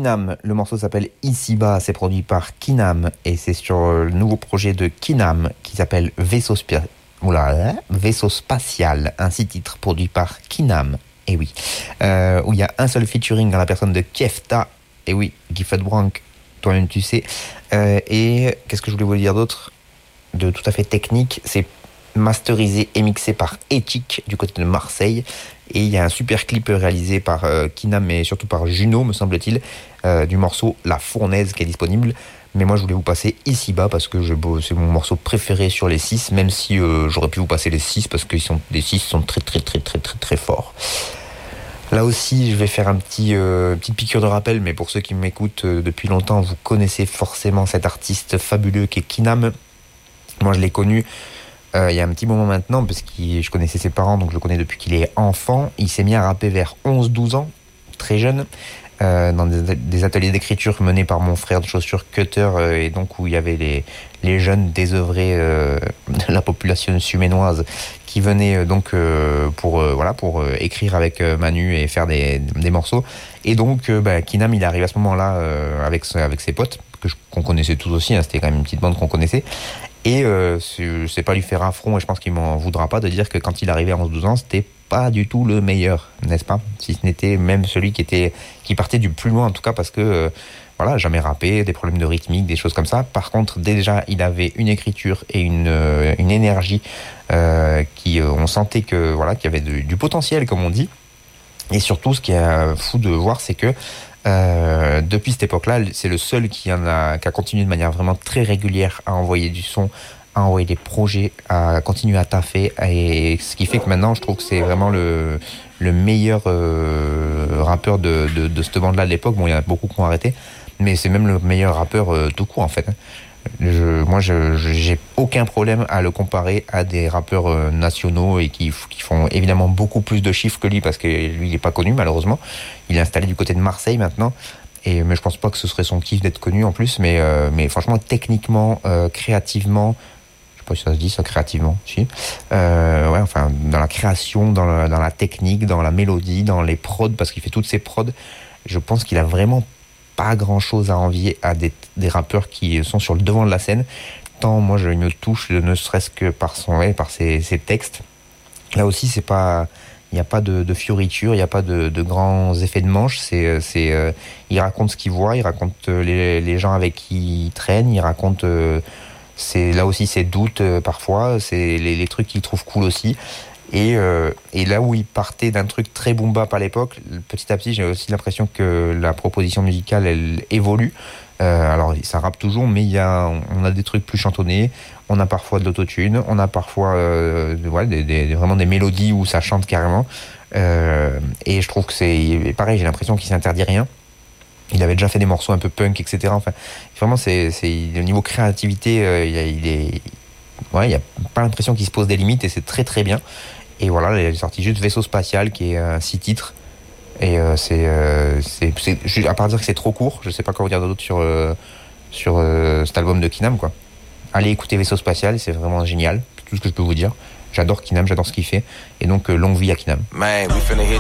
Kinam. Le morceau s'appelle Ici-bas, c'est produit par Kinam et c'est sur le nouveau projet de Kinam qui s'appelle Vaisseau Spatial, un 6 titres produit par Kinam. Et oui, où il y a un seul featuring dans la personne de Kefta. Et oui, Gifford Brank, toi-même tu sais. Et qu'est-ce que je voulais vous dire d'autre de tout à fait technique, c'est masterisé et mixé par Ethic du côté de Marseille. Et il y a un super clip réalisé par Kinam et surtout par Juno, me semble-t-il, du morceau La Fournaise qui est disponible. Mais moi, je voulais vous passer Ici-bas parce que c'est mon morceau préféré sur les 6, même si j'aurais pu vous passer les 6 parce que les 6 sont très, très, très, très, très, très forts. Là aussi, je vais faire petite piqûre de rappel, mais pour ceux qui m'écoutent depuis longtemps, vous connaissez forcément cet artiste fabuleux qui est Kinam. Moi, je l'ai connu il y a un petit moment maintenant, parce que je connaissais ses parents, donc je le connais depuis qu'il est enfant. Il s'est mis à rapper vers 11-12 ans, très jeune, dans des ateliers d'écriture menés par mon frère de chaussures Cutter, et donc où il y avait les jeunes désœuvrés de la population suménoise qui venaient donc pour écrire avec Manu et faire des morceaux. Et donc Kinam, il arrive à ce moment-là avec ses potes, qu'on connaissait tous aussi, hein, c'était quand même une petite bande qu'on connaissait. Et c'est pas lui faire affront, et je pense qu'il m'en voudra pas de dire que quand il arrivait à 11-12 ans, c'était pas du tout le meilleur, n'est-ce pas? Si ce n'était même celui qui partait du plus loin, en tout cas, parce que jamais rappé, des problèmes de rythmique, des choses comme ça. Par contre, déjà, il avait une écriture et une énergie on sentait qu'il y avait du potentiel, comme on dit. Et surtout, ce qui est fou de voir, c'est que depuis cette époque-là, c'est le seul qui a continué de manière vraiment très régulière à envoyer du son, à envoyer des projets, à continuer à taffer. Et ce qui fait que maintenant, je trouve que c'est vraiment le meilleur rappeur de cette bande-là de l'époque. Bon, il y en a beaucoup qui ont arrêté, mais c'est même le meilleur rappeur tout court, en fait. Moi, j'ai aucun problème à le comparer à des rappeurs nationaux et qui font évidemment beaucoup plus de chiffres que lui, parce que lui, il n'est pas connu, malheureusement. Il est installé du côté de Marseille maintenant. Mais je pense pas que ce serait son kiff d'être connu en plus. Mais franchement, techniquement, créativement, je sais pas si ça se dit ça, créativement, si. Dans la création, dans la technique, dans la mélodie, dans les prods, parce qu'il fait toutes ses prods, je pense qu'il a vraiment pas grand chose à envier à des rappeurs qui sont sur le devant de la scène, tant moi il me touche, ne serait-ce que par ses textes. Là aussi, il n'y a pas de fioriture, il n'y a pas de grands effets de manche. Il raconte ce qu'il voit, il raconte les gens avec qui il traîne, il raconte là aussi ses doutes parfois, c'est les trucs qu'il trouve cool aussi. Et là où il partait d'un truc très boom bap à l'époque, petit à petit, j'ai aussi l'impression que la proposition musicale, elle évolue. Alors, ça rappe toujours, mais on a des trucs plus chantonnés. On a parfois de l'autotune. On a parfois vraiment des mélodies où ça chante carrément. Et je trouve que c'est pareil, j'ai l'impression qu'il s'interdit rien. Il avait déjà fait des morceaux un peu punk, etc. Enfin, vraiment, au niveau créativité, il n'y a pas l'impression qu'il se pose des limites et c'est très très bien. Et voilà, il est sorti juste Vaisseau Spatial qui est 6 titres. Et à part dire que c'est trop court, je sais pas quoi vous dire d'autre sur cet album de Kinam, quoi. Allez écouter Vaisseau Spatial, c'est vraiment génial, c'est tout ce que je peux vous dire. J'adore Kinam, j'adore ce qu'il fait. Et donc longue vie à Kinam. Man, we finna hit